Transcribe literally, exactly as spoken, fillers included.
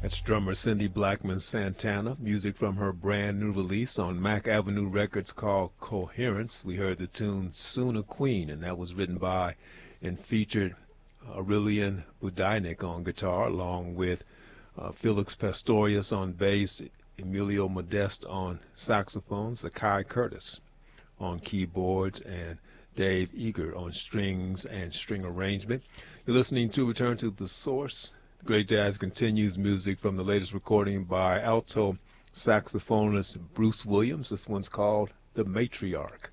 That's drummer Cindy Blackman Santana, music from her brand new release on Mack Avenue Records called Coherence. We heard the tune Soon a Queen, and that was written by and featured Aurelian Budajnik on guitar, along with uh, Felix Pastorius on bass, Emilio Modeste on saxophones, Zakai Curtis on keyboards, and Dave Eager on strings and string arrangement. You're listening to Return to the Source. Great Jazz continues, music from the latest recording by alto saxophonist Bruce Williams. This one's called The Matriarch.